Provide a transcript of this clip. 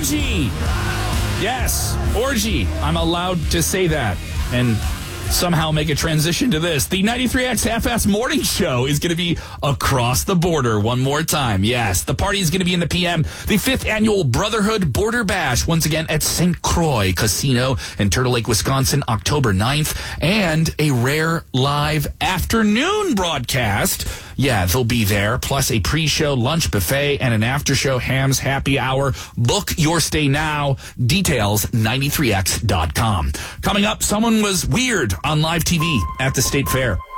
orgy. Yes, orgy. I'm allowed to say that. And somehow make a transition to this. The 93X Half-Ass Morning Show is going to be across the border one more time. Yes, the party is going to be in the PM. The 5th annual Brotherhood Border Bash, once again at St. Croix Casino in Turtle Lake, Wisconsin, October 9th. And a rare live afternoon broadcast. Yeah, they'll be there, plus a pre-show lunch buffet and an after-show hams happy hour. Book your stay now. Details, 93x.com. Coming up, someone was weird on live TV at the State Fair.